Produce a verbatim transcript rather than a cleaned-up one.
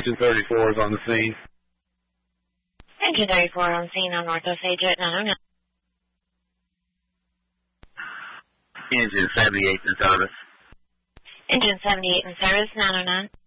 Engine thirty-four is on the scene. Engine thirty-four on scene on North Osage at nine oh nine. Engine seventy-eight in service. Engine seventy-eight in service, nine oh nine.